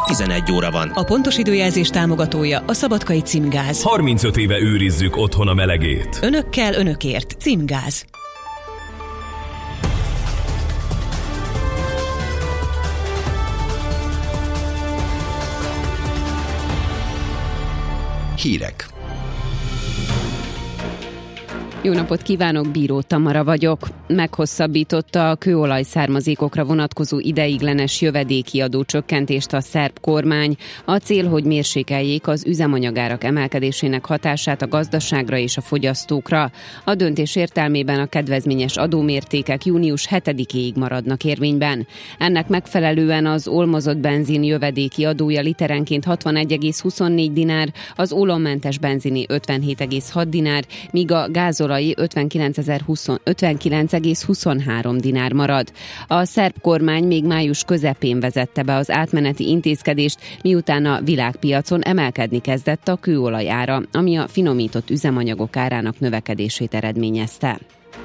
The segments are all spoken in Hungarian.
11 óra van. A pontos időjelzés támogatója a Szabadkai Címgáz. 35 éve őrizzük otthon a melegét. Önökkel, önökért. Címgáz. Hírek. Jó napot kívánok, Bíró Tamara vagyok. Meghosszabbította a kőolaj származékokra vonatkozó ideiglenes jövedéki adócsökkentést a szerb kormány. A cél, hogy mérsékeljék az üzemanyagárak emelkedésének hatását a gazdaságra és a fogyasztókra. A döntés értelmében a kedvezményes adómértékek június 7-éig maradnak érvényben. Ennek megfelelően az olmozott benzin jövedéki adója literenként 61,24 dinár, az ólommentes benzini 57,6 dinár, míg a gázolaj 59,23 dinár marad. A szerb kormány még május közepén vezette be az átmeneti intézkedést, miután a világpiacon emelkedni kezdett a kőolaj ára, ami a finomított üzemanyagok árának növekedését eredményezte.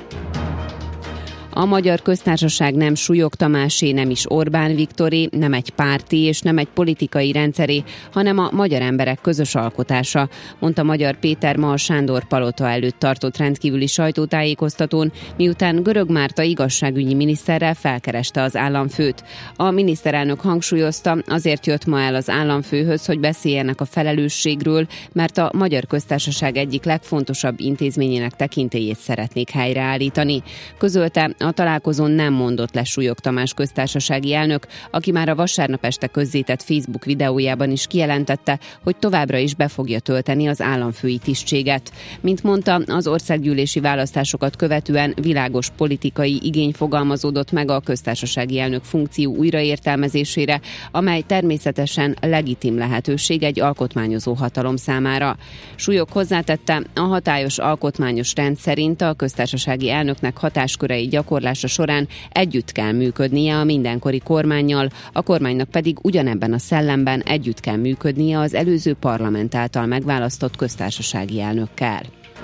A Magyar Köztársaság nem Súlyog Tamásé, nem is Orbán Viktoré, nem egy párti és nem egy politikai rendszeré, hanem a magyar emberek közös alkotása, mondta Magyar Péter ma a Sándor Palota előtt tartott rendkívüli sajtótájékoztatón, miután Görög Márta igazságügyi miniszterrel felkereste az államfőt. A miniszterelnök hangsúlyozta, azért jött ma el az államfőhöz, hogy beszéljenek a felelősségről, mert a Magyar Köztársaság egyik legfontosabb intézményének tekintélyét szeretnék helyreállítani. Közölte, a találkozón nem mondott le Súlyog Tamás köztársasági elnök, aki már a vasárnap este közzétett Facebook videójában is kijelentette, hogy továbbra is be fogja tölteni az államfői tisztséget. Mint mondta, az országgyűlési választásokat követően világos politikai igény fogalmazódott meg a köztársasági elnök funkció újraértelmezésére, amely természetesen legitim lehetőség egy alkotmányozó hatalom számára. Súlyog hozzátette, a hatályos alkotmányos rend szerint a köztársasági elnöknek hatáskörei gyakorlása során együtt kell működnie a mindenkori kormánnyal, a kormánynak pedig ugyanebben a szellemben együtt kell működnie az előző parlament által megválasztott köztársasági elnökkel.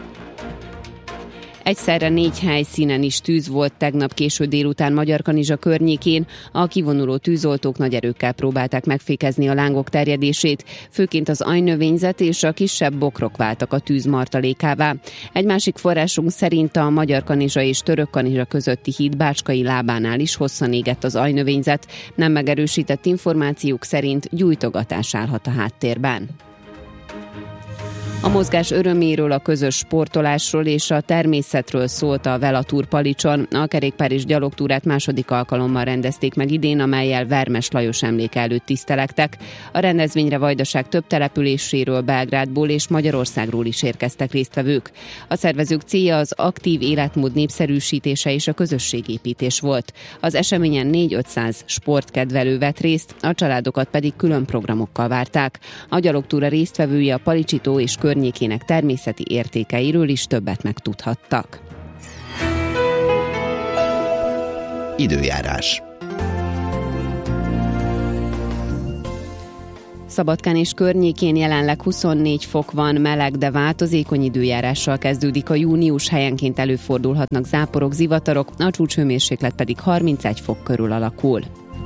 Egyszerre 4 helyszínen is tűz volt tegnap késő délután Magyarkanizsa környékén. A kivonuló tűzoltók nagy erőkkel próbálták megfékezni a lángok terjedését, főként az ajnövényzet és a kisebb bokrok váltak a tűz martalékává. Egy másik forrásunk szerint a Magyarkanizsa és Törökkanizsa közötti híd Bácskai lábánál is hosszan égett az ajnövényzet. Nem megerősített információk szerint gyújtogatás állhat a háttérben. A mozgás öröméről, a közös sportolásról és a természetről szólt a Vela-túr Palicson. A kerékpár és gyalogtúrát második alkalommal rendezték meg idén, amellyel Vermes Lajos emléke előtt tisztelektek. A rendezvényre Vajdaság több településéről, Belgrádból és Magyarországról is érkeztek résztvevők. A szervezők célja az aktív életmód népszerűsítése és a közösségépítés volt. Az eseményen 400-500 sportkedvelő vett részt, a családokat pedig külön programokkal várták. A gyalogtúra résztvevői a Palicsitó és környékének természeti értékeiről is többet megtudhattak. Időjárás. Szabadkán és környékén jelenleg 24 fok van, meleg, de változékony időjárással kezdődik a június, helyenként előfordulhatnak záporok, zivatarok, a csúcshőmérséklet pedig 31 fok körül alakul.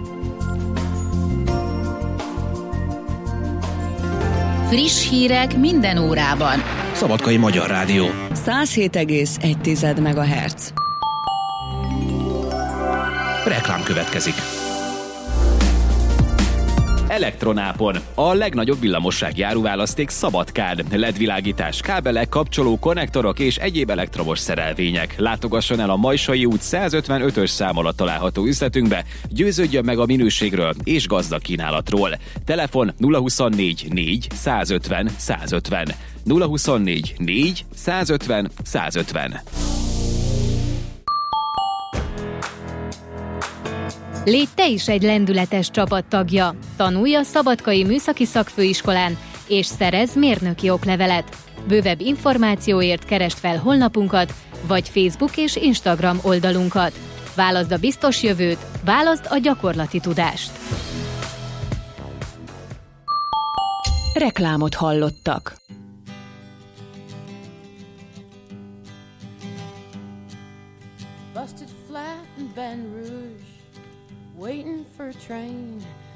Friss hírek minden órában. Szabadkai Magyar Rádió. 107,1 MHz. Reklám következik. Elektronápon. A legnagyobb villamossági áruválaszték Szabadkán. LED-világítás, kábelek, kapcsoló, konnektorok és egyéb elektromos szerelvények. Látogasson el a Majsai út 155-ös szám alatt található üzletünkbe, győződjön meg a minőségről és gazdag kínálatról. Telefon 024 4 150 150. 024 4 150 150. Légy te is egy lendületes csapattagja. Tanulj a Szabadkai Műszaki Szakfőiskolán, és szerezz mérnöki oklevelet. Bővebb információért keresd fel honlapunkat, vagy Facebook és Instagram oldalunkat. Válaszd a biztos jövőt, válaszd a gyakorlati tudást. Reklámot hallottak.